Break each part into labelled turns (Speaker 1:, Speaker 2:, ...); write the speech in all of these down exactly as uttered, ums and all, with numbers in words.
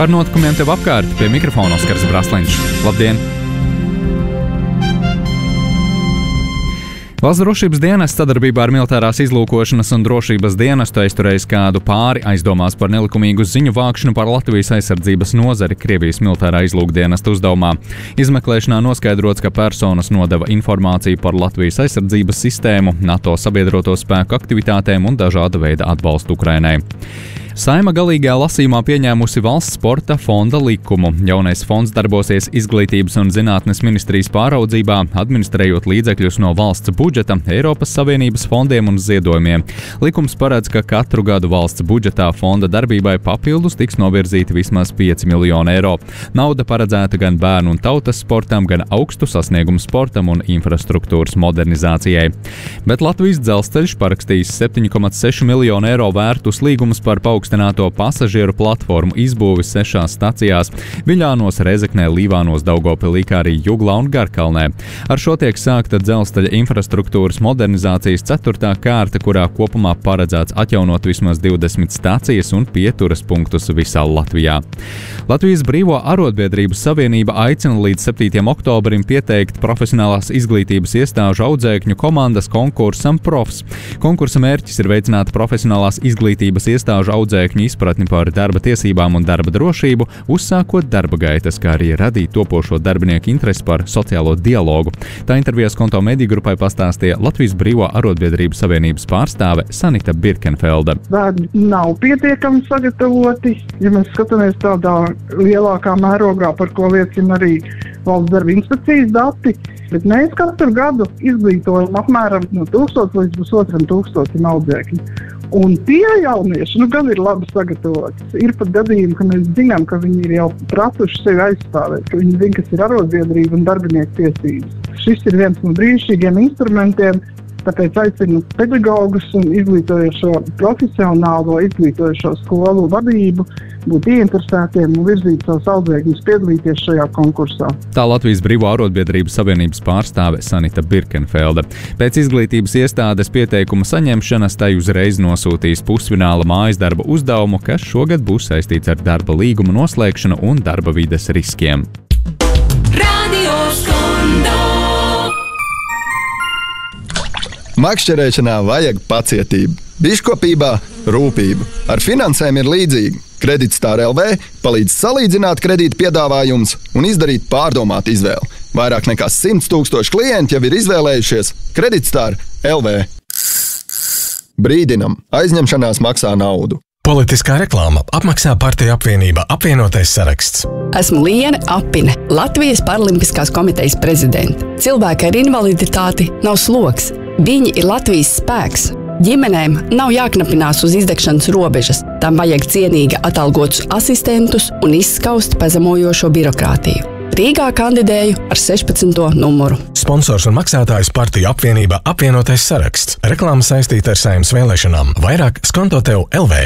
Speaker 1: Par notikumiem tev apkārt pie mikrofona Oskars Brasliņš. Labdien! Valsts drošības dienests sadarbībā ar Militārās izlūkošanas un drošības dienestu aizturējis kādu pāri aizdomās par nelikumīgu ziņu vākšanu par Latvijas aizsardzības nozari Krievijas militārā izlūkdienesta uzdevumā. Izmeklēšanā noskaidrots, ka personas nodeva informāciju par Latvijas aizsardzības sistēmu, NATO sabiedroto spēku aktivitātēm un dažāda veida atbalstu Ukrainai. Saeima galīgajā lasījumā pieņēmusi valsts sporta fonda likumu. Jaunais fonds darbosies Izglītības un zinātnes ministrijas pāraudzībā, administrējot līdzekļus no valsts budžeta, Eiropas Savienības fondiem un ziedojumiem. Likums paredz, ka katru gadu valsts budžetā fonda darbībai papildus tiks novirzīti vismaz pieci miljoni eiro. Nauda paredzēta gan bērnu un tautas sportam, gan augstu sasniegumu sportam un infrastruktūras modernizācijai. Bet Latvijas dzelzceļš parakstījis septiņu komats sešu miljonu eiro vērtus līgumus par paaugstināto pasažieru platformu izbūvi sešās stacijās – Viļānos, Rēzeknē, Līvānos, Daugavpilī, kā arī Juglā un Garkalnē. Ar šo tiek sākta dzelzceļa infrastruktūras modernizācijas ceturtā kārta, kurā kopumā paredzēts atjaunot vismaz divdesmit stacijas un pieturas punktus visā Latvijā. Latvijas Brīvo arotbiedrību savienība aicina līdz septītajam oktobrim pieteikt profesionālās izglītības iestāžu audzēkņu komandas konkursam Profs. Konkursa mērķis ir veicināt profesionālās izglītības iestāžu audzēkņu izpratni par darba tiesībām un darba drošību, uzsākot darba gaitas, kā arī radīt topošo darbinieku interesi par sociālo dialogu. Tā intervijās Konto mediju grupai pastāstīja Latvijas Brīvo arotbiedrību savienības pārstāve Sanita Birkenfelde.
Speaker 2: Bērni nav pietiekami sagatavoti, ja mēs skatāmies tādā lielākā mērogā, par ko liecina arī valsts darba inspekcijas dati, bet mēs katru gadu izglītojam apmēram no tūkstots līdz pusotram tūkstotim audzēkņu. Un tie jaunieši, nu, gan ir labi sagatavoti. Ir pat gadījumi, ka mēs zinām, ka viņi ir jau pratuši sevi aizstāvēt, ka viņi zina, kas ir arotbiedrība un darbinieku tiesības. Šis ir viens no brīnišķīgiem instrumentiem, tāpēc aicinu pedagogus un izglītojošo profesionālo izglītojošo skolu vadību būt ieinteresētiem un virzīt savus audzēkņus piedalīties šajā konkursā.
Speaker 1: Tā Latvijas Brīvo arotbiedrību savienības pārstāve Sanita Birkenfelde. Pēc izglītības iestādes pieteikuma saņemšanas tai uzreiz nosūtīs pusfināla mājas darba uzdevumu, kas šogad būs saistīts ar darba līguma noslēgšanu un darba vides riskiem.
Speaker 3: Radio Skondo.
Speaker 4: Makšķerēšanā vajag pacietību, biškopībā rūpību. Ar finansēm ir līdzīgi. Kreditstar L V palīdz salīdzināt kredīta piedāvājumus un izdarīt pārdomātu izvēli. Vairāk nekā simts tūkstoši klienti jau ir izvēlējušies Kreditstar L V. Brīdinam, aizņemšanās maksā naudu.
Speaker 5: Politiskā reklāma apmaksā partiju apvienība Apvienotais saraksts.
Speaker 6: Esmu Liene Apine, Latvijas Paralimpiskās komitejas prezidente. Cilvēki ar invaliditāti nav sloks. Viņi ir Latvijas spēks. Ģimenēm nav jāknapinās uz izdegšanas robežas. Tam vajag cienīgi atalgotus asistentus un izskaust pazemojošo birokrātiju. Rīgā kandidēju ar sešpadsmito numuru.
Speaker 5: Sponsors un maksātājs partiju apvienība Apvienotais saraksts. Reklāma saistīta ar Saeimas vēlēšanām. Vairāk skonto tev L V.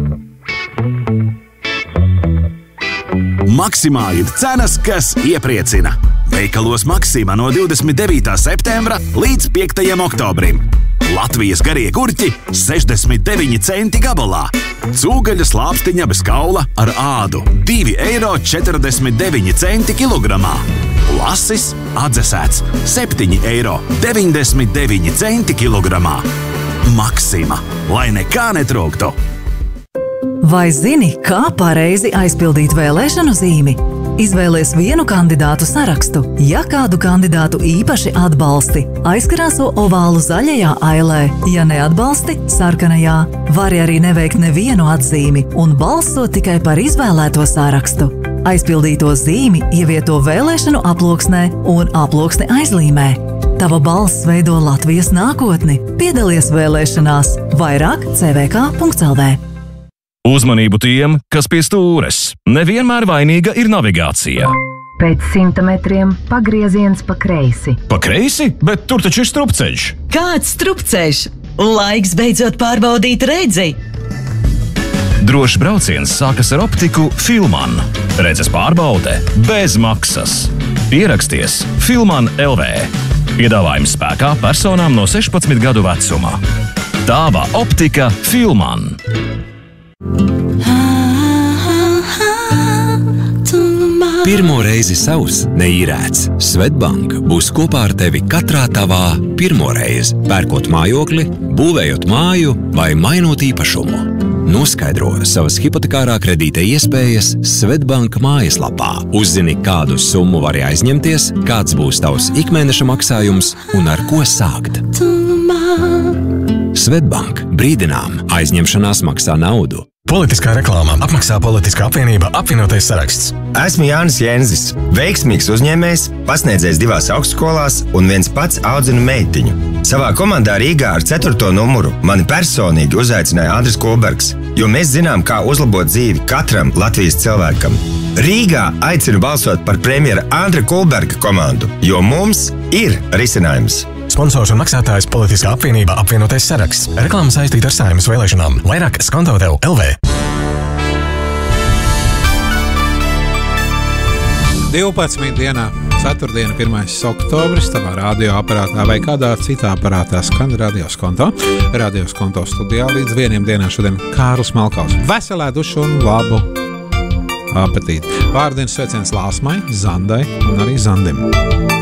Speaker 7: Maksimā ir cenas, kas iepriecina. Veikalos Maksimā no divdesmit devītā septembra līdz piektajam oktobrim. Latvijas garie gurķi sešdesmit deviņi centi gabalā. Cūgaļas lāpstiņa bez kaula ar ādu divi eiro četrdesmit deviņi centi kilogramā. Lasis atdzesēts septiņi eiro deviņdesmit deviņi centi kilogramā. Maksima, lai nekā netrūktu.
Speaker 8: Vai zini, kā pareizi aizpildīt vēlēšanu zīmi? Izvēlies vienu kandidātu sarakstu. Ja kādu kandidātu īpaši atbalsti, aizkrāso ovālu zaļajā ailē. Ja neatbalsti, sarkanajā. Vari arī neveikt nevienu atzīmi un balsot tikai par izvēlēto sarakstu. Aizpildīto zīmi ievieto vēlēšanu aploksnē un aploksni aizlīmē. Tava balss veido Latvijas nākotni. Piedalies vēlēšanās. Vairāk c v k punkts l v.
Speaker 9: Uzmanību tiem, kas pie stūres. Nevienmēr vainīga ir navigācija.
Speaker 10: Pēc simta metriem pagrieziens pa kreisi.
Speaker 9: Pa kreisi? Bet tur taču ir strupceļš.
Speaker 11: Kāds strupceļš? Laiks beidzot pārbaudīt redzi.
Speaker 9: Drošs brauciens sākas ar optiku Filman. Redzes pārbaude bez maksas. Pieraksties Filman L V. Piedāvājums spēkā personām no sešpadsmit gadu vecumā. Tāva optika Filman.
Speaker 12: Pirmo reizi savs neīrēts. Svetbank būs kopā ar tevi katrā tavā pirmo reizi. Pērkot mājokli, būvējot māju vai mainot īpašumu. Noskaidro savas hipotekārā kredīta iespējas Svetbank mājaslapā. Uzzini, kādu summu vari aizņemties, kāds būs tavs ikmēneša maksājums un ar ko sākt. Svetbank. Brīdinām. Aizņemšanās maksā naudu.
Speaker 5: Politiskā reklāmā apmaksā Politiskā apvienība apvienotais saraksts.
Speaker 13: Esmu Jānis Jēnzis, veiksmīgs uzņēmējs, pasniedzējs divās augstskolās un viens pats audzinu meitiņu. Savā komandā Rīgā ar ceturto numuru mani personīgi uzaicināja Andris Kulbergs, jo mēs zinām, kā uzlabot dzīvi katram Latvijas cilvēkam. Rīgā aicinu balsot par premjera Andra Kulberga komandu, jo mums ir risinājums.
Speaker 5: Sponsors un maksātājs Politiskā apvienība apvienotais saraksts. Reklāma saistīta ar Saeimas vēlēšanām. Vairāk skonto tev L V.
Speaker 14: divpadsmit dienā, ceturtdiena, pirmais oktobris, tavā radioaparātā vai kādā citā aparātā skan Radio Skonto. Radio Skonto studijā līdz vieniem dienā šodien Kārlis Malkaus. Veselēdušu un labu apetīti. Vārdienas sveiciens Lāsmai, Zandai un arī Zandim.